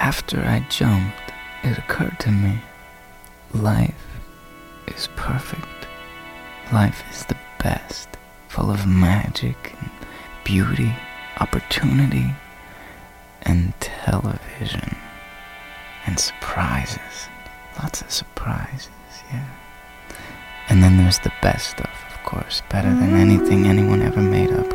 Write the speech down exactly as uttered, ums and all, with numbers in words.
After I jumped, it occurred to me, life is perfect. Life is the best, full of magic and beauty, opportunity, and television, and surprises. Lots of surprises, yeah. And then there's the best stuff, of course, better than anything anyone ever made up.